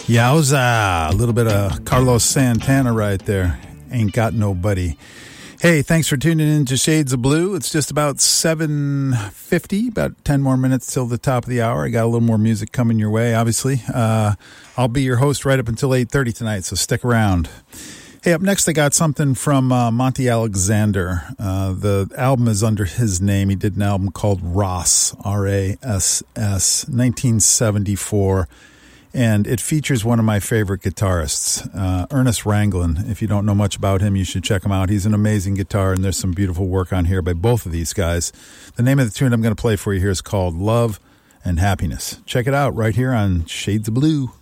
Yowza, a little bit of Carlos Santana right there. Ain't got nobody. Hey, thanks for tuning in to Shades of Blue. It's just about 7:50, about 10 more minutes till the top of the hour. I got a little more music coming your way, obviously. I'll be your host right up until 8:30 tonight, so stick around. Hey, up next I got something from Monty Alexander. The album is under his name. He did an album called Rass, R-A-S-S, 1974. And it features one of my favorite guitarists, Ernest Ranglin. If you don't know much about him, you should check him out. He's an amazing guitar, and there's some beautiful work on here by both of these guys. The name of the tune I'm going to play for you here is called Love and Happiness. Check it out right here on Shades of Blue.